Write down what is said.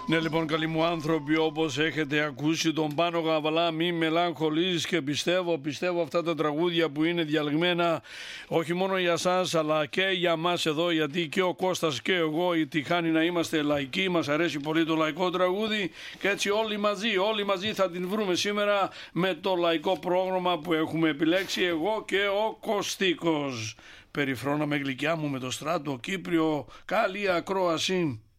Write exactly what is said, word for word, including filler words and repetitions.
Ναι, λοιπόν, καλοί μου άνθρωποι, όπως έχετε ακούσει τον Πάνο Γαβαλά, μη μελαγχολείς, και πιστεύω, πιστεύω αυτά τα τραγούδια που είναι διαλεγμένα όχι μόνο για σας αλλά και για μας εδώ, γιατί και ο Κώστας και εγώ η τυχάνει να είμαστε λαϊκοί, μας αρέσει πολύ το λαϊκό τραγούδι και έτσι όλοι μαζί, όλοι μαζί θα την βρούμε σήμερα με το λαϊκό πρόγραμμα που έχουμε επιλέξει εγώ και ο Κωστίκος. Περιφρόναμε γλυκιά μου με το Στράτο Κύπριο, καλή ακρόαση.